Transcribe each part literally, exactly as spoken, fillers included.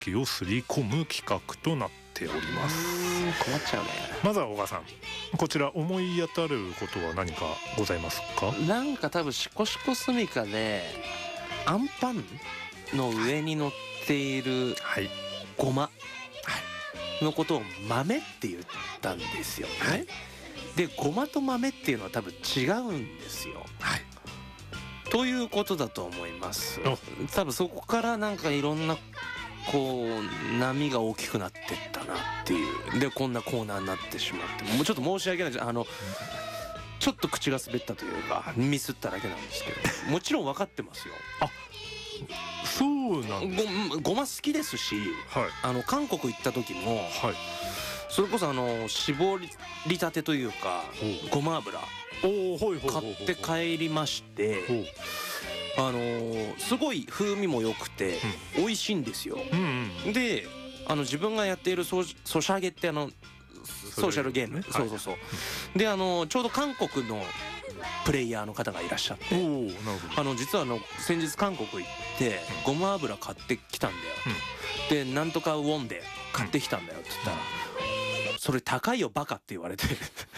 器をすり込む企画となっております。 困っちゃうね。まずは小川さん、こちら思い当たることは何かございますか？ なんか多分シコシコスミカでアンパンの上に乗っているごまのことを豆って言ったんですよね、はい、でごまと豆っていうのは多分違うんですよ、はい、ということだと思います。多分そこからなんかいろんなこう波が大きくなってったなっていうでこんなコーナーになってしまって、もうちょっと申し訳ないです。あのちょっと口が滑ったというかミスっただけなんですけど、もちろん分かってますよ。あ、 そうなんです。 ご, ごま好きですし、はい、あの韓国行った時も、はい、それこそあの絞りたてというかごま油買って帰りまして、あのー、すごい風味も良くて美味しいんですよ、うんうん、であの自分がやっているソシャゲってあのソーシャルゲーム、そうそうそう、はい、であのちょうど韓国のプレイヤーの方がいらっしゃって、あの実はあの先日韓国行ってごま油買ってきたんだよ、うん、でなんとかウォンで買ってきたんだよって言ったら、うん、それ高いよバカって言われて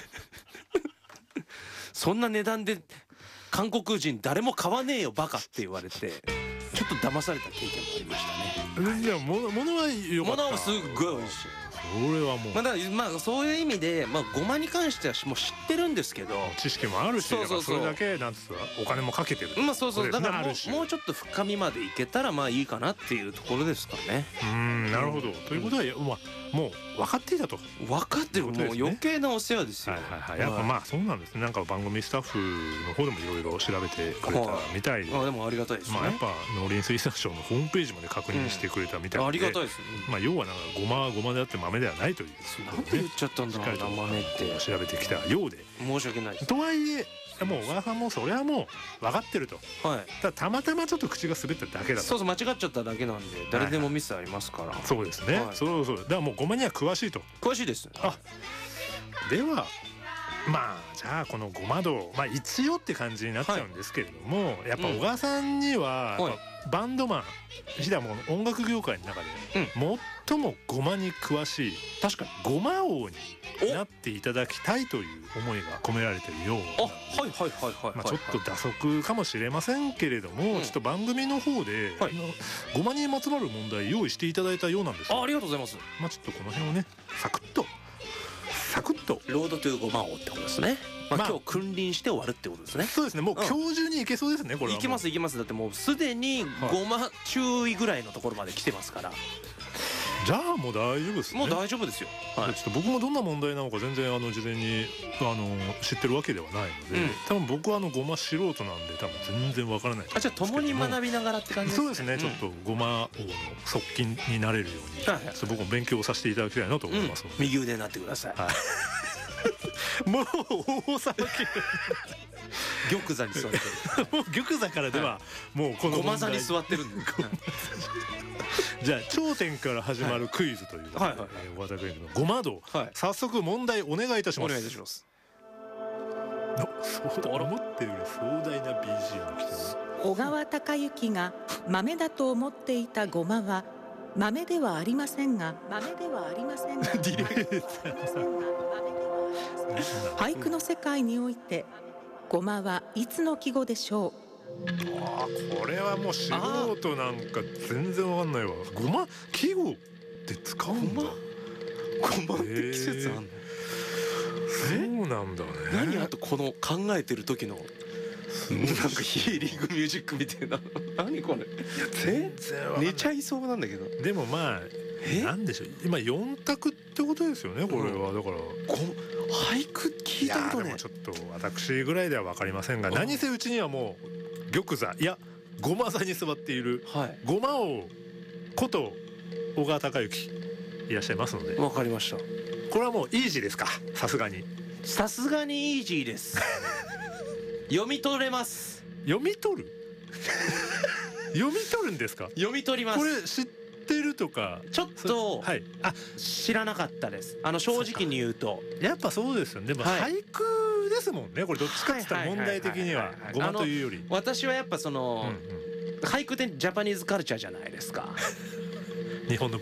そんな値段で韓国人誰も買わねえよバカって言われてちょっと騙された経験もありましたね。 いや、物は良かった。 物はすっごい美味しい。 それはもう、 まあ、だからまあそういう意味で、まあ、ごまに関してはもう知ってるんですけど、 知識もあるし、そうそうそう、それだけなんつうかお金もかけてる、 まあそうそう、だからもう、もうちょっと深みまでいけたらまあいいかなっていうところですかね。 うーん、なるほど、うん、ということは、まあ、もう分かっていたと分かってる、もう余計なお世話ですよ。 はいはいはい、やっぱまあそうなんですね。なんか番組スタッフの方でもいろいろ調べてくれたみたいで、 あでもありがたいですね。 まあやっぱ農林水産省のホームページまで確認してくれたみたいで、うん、 ありがたいです、うん、 まあ要はなんかごまはごまであって豆ではないという、 なんて言っちゃったんだろうな、豆って調べてきたようで、 申し訳ないです。 とはいえもう小川さんもそれはもう分かってると、はい、ただたまたまちょっと口が滑っただけだと。 そうそう、間違っちゃっただけなんで誰でもミスありますから、はいはい、 そうですね、はい、そうそう、だからもうごまには詳しいと。 詳しいです。 あ、ではまあじゃあこのごま道、まあ一応って感じになっちゃうんですけれども、はい、やっぱ小川さんには、うん、バンドマンひだも音楽業界の中で、うん、最もごまに詳しい、確かにごま王になっていただきたいという思いが込められているようなので、 あ、はいはいはいはい、 まあちょっと打足かもしれませんけれども、うん、ちょっと番組の方で、はい、ごまにまつわる問題用意していただいたようなんですよ。 あ, ありがとうございます。 まあちょっとこの辺をねサクッとサクッとロードトゥーごま王ってことですね。まあ、まあ、今日君臨して終わるってことですね。 そうですね、もう今日中にいけそうですね、うん、これは。いけますいけます。だってもうすでにごま注意ぐらいのところまで来てますから、はい、 じゃあもう大丈夫ですね。 もう大丈夫ですよ、 はい、ちょっと僕もどんな問題なのか全然あの事前にあの知ってるわけではないので、うん、多分僕はあのごま素人なんで多分全然わからない。 あ、じゃあ共に学びながらって感じですか。 そうですね、うん、ちょっとごま王の側近になれるように、はいはい、僕も勉強させていただきたいなと思いますので、 うん、右腕になってください、はいもう大騒ぎ玉座に座ってるもう玉座からでは、はい、もうこのごま座に座ってるんだじゃあ頂点から始まるクイズということで、はいはいはい、小型クイズのごま道、はい、早速問題お願いいたします。 お願いいたします。 そうだ、思ってるより壮大な ビージーエム 来てる。 小川隆之が豆だと思っていたごまは豆ではありませんが豆ではありませんがディレクター俳句の世界においてごまはいつの季語でしょう。 あー、これはもう素人なんか全然わかんないわ。ごま季語って使うんだ。 ごまって季節あんの、 えー、そうなんだね。 何、あとこの考えてる時のなんかヒーリングミュージックみたいな何これ。いや全然わかんない。 寝ちゃいそうなんだけど。 でもまあなんでしょう、今よん択ってことですよねこれは、うん、だから俳句聞いたことね。 いやでもちょっと私ぐらいでは分かりませんが、何せうちにはもう玉座、いやごま座に座っている、はい、ごま王こと小川隆之いらっしゃいますので。 わかりました。 これはもうイージーですか。さすがにさすがにイージーです読み取れます。 読み取る読み取るんですか。 読み取ります。 これ知ってるとかちょっと、はい、あ知らなかったです。あの正直に言うとやっぱそうですよね。でも俳句ですもんねこれ。どっちかって言ったら問題的にはごまというより、 私はやっぱその、うんうん、俳句ってジャパニーズカルチャーじゃないですか日本の